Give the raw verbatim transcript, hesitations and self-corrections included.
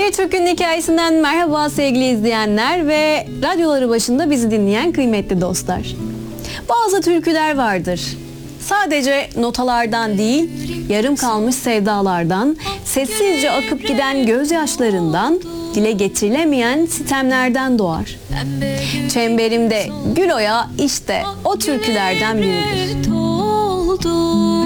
Bir Türk'ün hikayesinden merhaba sevgili izleyenler ve radyoları başında bizi dinleyen kıymetli dostlar. Bazı türküler vardır. Sadece notalardan değil, yarım kalmış sevdalardan, sessizce akıp giden gözyaşlarından, dile getirilemeyen sitemlerden doğar. Çemberimde Güloya işte o türkülerden biridir.